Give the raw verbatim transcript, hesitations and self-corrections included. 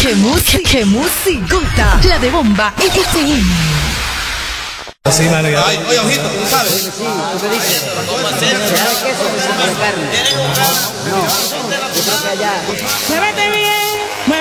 ¡Qué música! ¡Qué musicota! La de Bomba F M. Sí, vale, Ay, oye, ojito, tú sabes. Sí, tú me dices. ¿Será de queso o de carne?